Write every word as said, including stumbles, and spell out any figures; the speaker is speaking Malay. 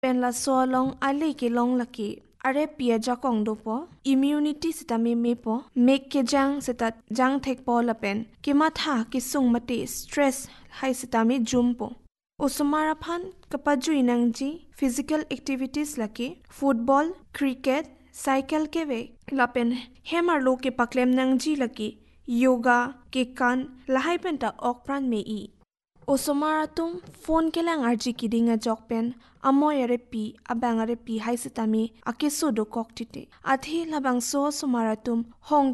pen la so long ale ke long laki are pia jakong do po immunity sitami me po make ke jang setat jang thek po la pen ke ma tha ki sung mate stress hai sitami jum po osumara phan kapaju inangji physical activities laki football cricket cycle ke ve la pen hemar lo ke paklem nangji laki yoga ke kan lahai pen ta ok pran me i osomara tum phone ke lang arji kidinga jokpen amoyare pi abangare pi haisitami akeso do koktite athi labang so somara tum hong